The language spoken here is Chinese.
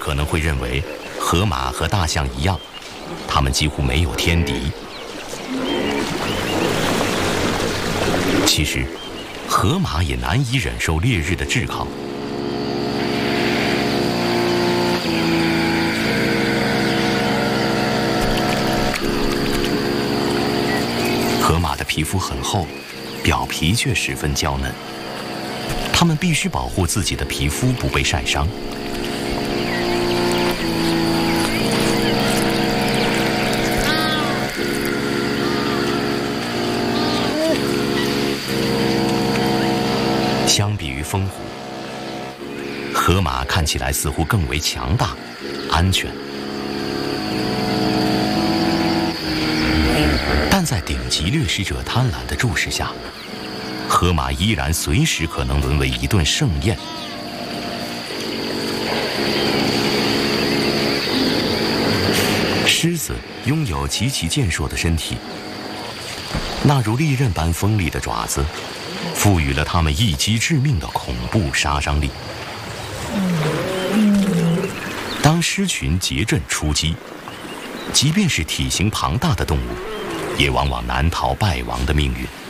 可能会认为，河马和大象一样，它们几乎没有天敌。其实，河马也难以忍受烈日的炙烤。河马的皮肤很厚，表皮却十分娇嫩。它们必须保护自己的皮肤不被晒伤。相比于风虎，河马看起来似乎更为强大、安全。但在顶级掠食者贪婪的注视下，河马依然随时可能沦为一顿盛宴。狮子拥有极其健硕的身体，那如利刃般锋利的爪子，赋予了它们一击致命的恐怖杀伤力。当狮群结阵出击，即便是体型庞大的动物，也往往难逃败亡的命运。